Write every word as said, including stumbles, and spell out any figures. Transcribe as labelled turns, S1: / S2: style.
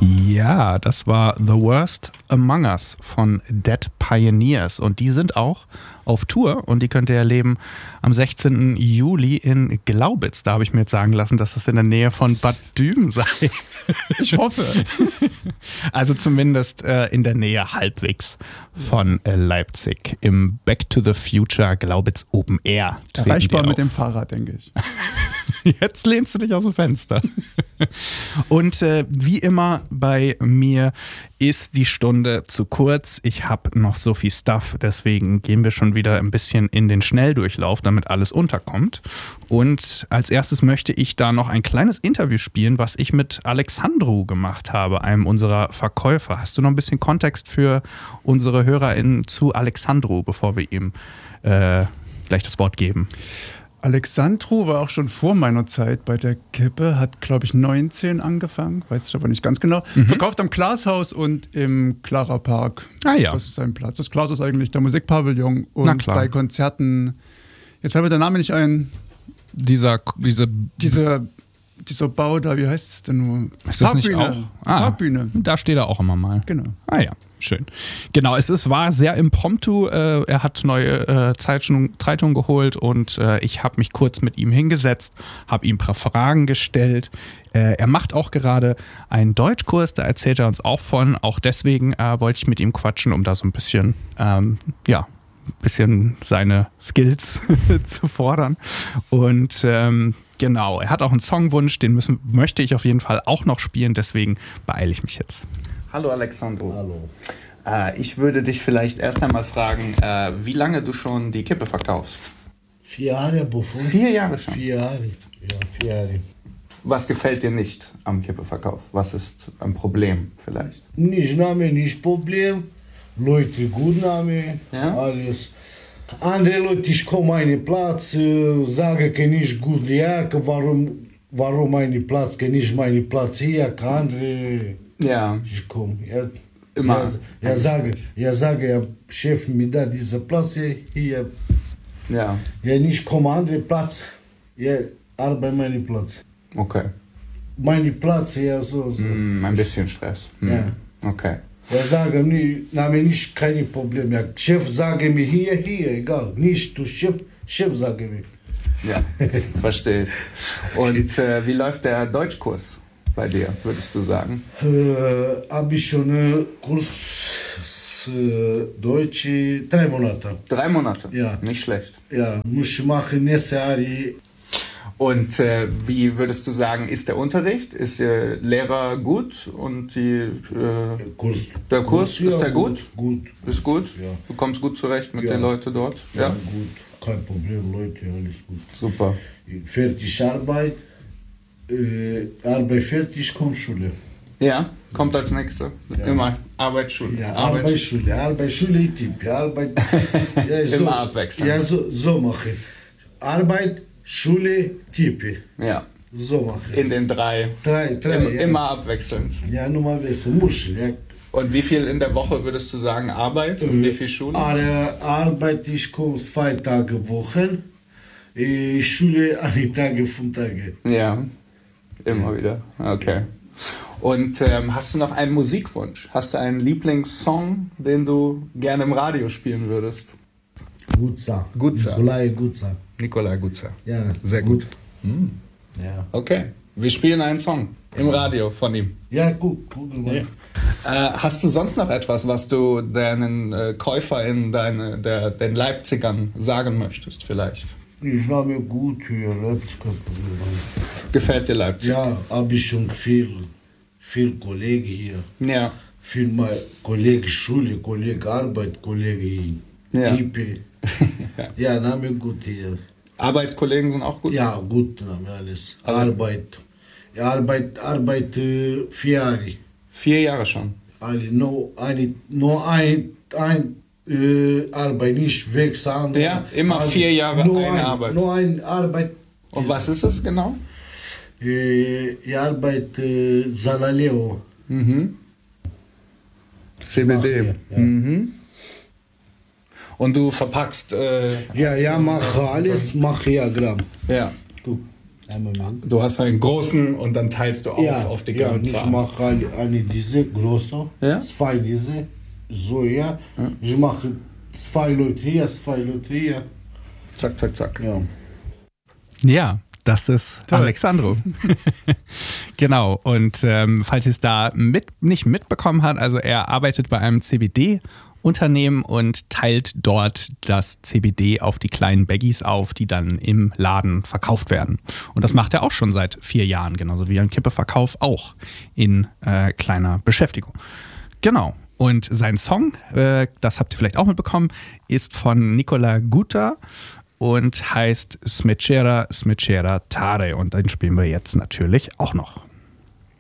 S1: Ja, das war The Worst Among Us von Dead Pioneers und die sind auch auf Tour und die könnt ihr erleben am sechzehnten Juli in Glaubitz. Da habe ich mir jetzt sagen lassen, dass es in der Nähe von Bad Düben sei. Ich hoffe. Also zumindest äh, in der Nähe halbwegs von äh, Leipzig im Back to the Future Glaubitz Open Air.
S2: Erreichbar mit dem Fahrrad, denke ich.
S1: Jetzt lehnst du dich aus dem Fenster. Und äh, wie immer bei mir ist die Stunde zu kurz. Ich habe noch so viel Stuff, deswegen gehen wir schon wieder ein bisschen in den Schnelldurchlauf, damit alles unterkommt. Und als erstes möchte ich da noch ein kleines Interview spielen, was ich mit Alexandru gemacht habe, einem unserer Verkäufer. Hast du noch ein bisschen Kontext für unsere HörerInnen zu Alexandru, bevor wir ihm äh, gleich das Wort geben?
S2: Alexandru war auch schon vor meiner Zeit bei der Kippe, hat glaube ich neunzehn angefangen, weiß ich aber nicht ganz genau. Mhm. Verkauft am Glashaus und im Clara Park.
S1: Ah ja.
S2: Das ist sein Platz. Das Glas ist eigentlich der Musikpavillon und bei Konzerten, jetzt fällt mir der Name nicht ein.
S1: Dieser, diese,
S2: diese, dieser Bau da, wie heißt es denn nur?
S1: Ist das nicht auch? Ah,
S2: Parkbühne.
S1: Da steht er auch immer mal.
S2: Genau.
S1: Ah ja. Schön. Genau, es ist, war sehr impromptu. Äh, er hat neue äh, Zeitungen geholt und äh, ich habe mich kurz mit ihm hingesetzt, habe ihm ein paar Fragen gestellt. Äh, er macht auch gerade einen Deutschkurs, da erzählt er uns auch von. Auch deswegen äh, wollte ich mit ihm quatschen, um da so ein bisschen, ähm, ja, ein bisschen seine Skills zu fordern. Und ähm, genau, er hat auch einen Songwunsch, den müssen, möchte ich auf jeden Fall auch noch spielen, deswegen beeile ich mich jetzt. Hallo Alexandru.
S3: Hallo.
S1: Äh, ich würde dich vielleicht erst einmal fragen, äh, wie lange du schon die Kippe verkaufst?
S3: Vier Jahre, bevor.
S1: Vier Jahre schon?
S3: Vier Jahre, ja, vier Jahre.
S1: Was gefällt dir nicht am Kippeverkauf? Was ist ein Problem vielleicht?
S3: Nicht Name, nicht Problem. Leute, gut Name,
S1: ja?
S3: Alles. Andere Leute, ich komme einen Platz, äh, sage, kann ich gut, ja, warum, warum einen Platz, kann ich meinen Platz hier, kann andere...
S1: Ja.
S3: Ich komme. Ja,
S1: immer.
S3: Ja, ja, sage, ja, sage, ja, Chef, mir da dieser Platz hier.
S1: Ja.
S3: Ja, nicht komme andere Platz. Ja, arbeite meinen Platz.
S1: Okay.
S3: Mein Platz, ja, so. so.
S1: Mm, ein bisschen Stress. Mm.
S3: Ja.
S1: Okay.
S3: Ja, sage mir, nehme nicht keine Probleme. Ja, Chef, sage mir hier, hier, egal. Nicht du Chef, Chef, sage mir.
S1: Ja, verstehe ich. Und äh, wie läuft der Deutschkurs bei dir, würdest du sagen?
S3: Äh, habe ich schon einen Kurs äh, Deutsch, drei Monate.
S1: Drei Monate?
S3: Ja.
S1: Nicht schlecht.
S3: Ja, muss ich machen nächstes Jahr.
S1: Und äh, wie würdest du sagen, ist der Unterricht? Ist der Lehrer gut? Und die, äh,
S3: Kurs,
S1: der Kurs,
S3: gut,
S1: ist
S3: ja,
S1: der gut?
S3: Gut.
S1: Ist gut?
S3: Ja.
S1: Du kommst gut zurecht mit
S3: ja.
S1: den Leuten dort?
S3: Ja, ja, gut. Kein Problem, Leute, alles gut.
S1: Super.
S3: Fertig Arbeit. Äh, Arbeit fertig, kommt Schule.
S1: Ja, kommt als nächste. Ja. Immer Arbeitsschule.
S3: Ja, Arbeitsschule, Arbeitsschule, Tipp. Arbeit, ja, so,
S1: immer abwechselnd.
S3: Ja, so, so mache ich. Arbeit, Schule, Tipp.
S1: Ja.
S3: So mache ich.
S1: In den drei.
S3: Drei, drei.
S1: Immer,
S3: ja.
S1: immer abwechselnd.
S3: Ja, nur mal wechseln. Muss. Ja.
S1: Und wie viel in der Woche würdest du sagen Arbeit und äh, wie viel Schule?
S3: Arbeit, ich komme zwei Tage Wochen. Äh, Schule, eine Tage, fünf Tage.
S1: Ja. Immer wieder, okay. Und ähm, hast du noch einen Musikwunsch? Hast du einen Lieblingssong, den du gerne im Radio spielen würdest?
S3: Gutza.
S1: Gutza.
S3: Nikolai Gutza.
S1: Nikolai Gutza.
S3: Ja.
S1: Sehr gut. gut. Hm.
S3: Ja.
S1: Okay, wir spielen einen Song im Radio von ihm.
S3: Ja, gut. gut
S1: ja. Äh, hast du sonst noch etwas, was du deinen äh, KäuferInnen, deine, der, den Leipzigern sagen möchtest vielleicht?
S3: Ich war mir gut hier, Leipzig.
S1: Gefällt dir Leipzig?
S3: Ja, habe ich schon viel, viel Kollegen hier.
S1: Ja.
S3: Viel mal Kollege Schule, Kollege Arbeit, Kollege
S1: ja.
S3: I P. ja, ja Name gut hier.
S1: Arbeitskollegen sind auch gut?
S3: Ja, gut, Name alles. Also. Arbeit. Ja, Arbeit, Arbeit äh, vier Jahre.
S1: Vier Jahre schon?
S3: Alle, nur eine, nur ein, ein Äh, Arbeit, nicht wechseln.
S1: Ja, immer also vier Jahre eine
S3: ein,
S1: Arbeit.
S3: Nur eine Arbeit.
S1: Und was ist das genau?
S3: Äh, die Arbeit äh, Sanaleo.
S1: Mhm. C B D.
S3: Ja.
S1: Mhm. Und du verpackst... Äh,
S3: ja, ja, mache alles, mache ja Gramm.
S1: Ja.
S3: Guck. Moment.
S1: Du hast einen großen und dann teilst du auf
S3: Ja,
S1: auf die
S3: ja,
S1: Gewürze
S3: ich
S1: an.
S3: mache eine, eine diese große,
S1: Ja?
S3: zwei diese, so ja. Ich mache zwei Leute hier, zwei Leute hier.
S1: Zack, zack, zack.
S3: Ja.
S1: Ja, das ist
S2: Toll.
S1: Alexandro. Genau. Und ähm, falls ihr es da mit, nicht mitbekommen habt, also er arbeitet bei einem C B D-Unternehmen und teilt dort das C B D auf die kleinen Baggies auf, die dann im Laden verkauft werden. Und das macht er auch schon seit vier Jahren, genauso wie ein Kippeverkauf auch in äh, kleiner Beschäftigung. Genau. Und sein Song, äh, das habt ihr vielleicht auch mitbekommen, ist von Nicola Guta und heißt Smečera, Smečera Tare. Und den spielen wir jetzt natürlich auch noch.